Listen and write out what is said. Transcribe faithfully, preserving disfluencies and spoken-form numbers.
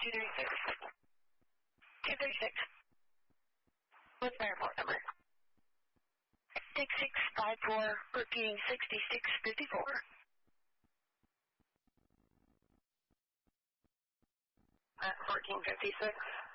two thirty-six. two thirty-six. What's my report number? six six five four, repeating sixty-six fifty-four. At fourteen fifty-six.